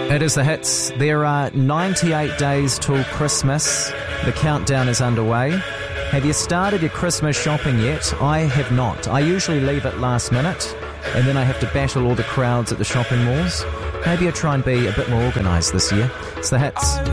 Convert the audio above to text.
It is the hits. There are 98 days till Christmas. The countdown is underway. Have you started your Christmas shopping yet? I have not. I usually leave it last minute, and then I have to battle all the crowds at the shopping malls. Maybe I'll try and be a bit more organised this year. It's the hits.